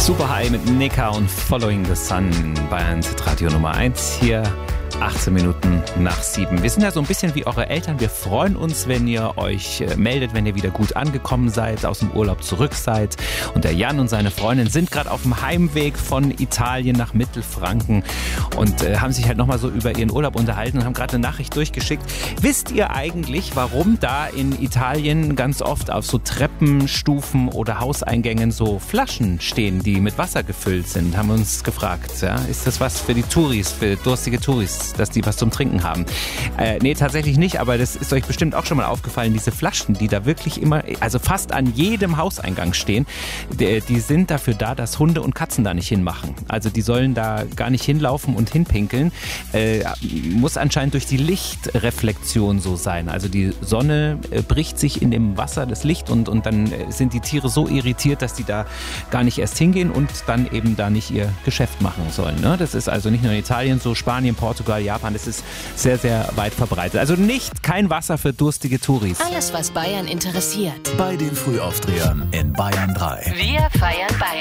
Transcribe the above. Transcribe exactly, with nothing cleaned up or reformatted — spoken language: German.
Super High mit Nika und Following the Sun, Bayern Radio Nummer eins hier. achtzehn Minuten nach sieben. Wir sind ja so ein bisschen wie eure Eltern. Wir freuen uns, wenn ihr euch äh, meldet, wenn ihr wieder gut angekommen seid, aus dem Urlaub zurück seid. Und der Jan und seine Freundin sind gerade auf dem Heimweg von Italien nach Mittelfranken und äh, haben sich halt nochmal so über ihren Urlaub unterhalten und haben gerade eine Nachricht durchgeschickt. Wisst ihr eigentlich, warum da in Italien ganz oft auf so Treppenstufen oder Hauseingängen so Flaschen stehen, die mit Wasser gefüllt sind? Haben wir uns gefragt. Ja? Ist das was für die Touris, für durstige Touris? Dass die was zum Trinken haben. Äh, nee, tatsächlich nicht, aber das ist euch bestimmt auch schon mal aufgefallen, diese Flaschen, die da wirklich immer, also fast an jedem Hauseingang stehen, die, die sind dafür da, dass Hunde und Katzen da nicht hinmachen. Also die sollen da gar nicht hinlaufen und hinpinkeln. Äh, muss anscheinend durch die Lichtreflexion so sein. Also die Sonne äh, bricht sich in dem Wasser das Licht und, und dann sind die Tiere so irritiert, dass die da gar nicht erst hingehen und dann eben da nicht ihr Geschäft machen sollen. Ne? Das ist also nicht nur in Italien so, Spanien, Portugal, Japan, das ist sehr, sehr weit verbreitet. Also nicht kein Wasser für durstige Touris. Alles, was Bayern interessiert. Bei den Frühaufdrehern in Bayern drei. Wir feiern Bayern.